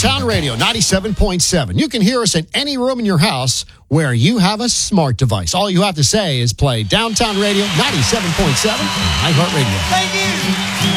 Downtown Radio 97.7. You can hear us in any room in your house where you have a smart device. All you have to say is play Downtown Radio 97.7 iHeartRadio. Thank you.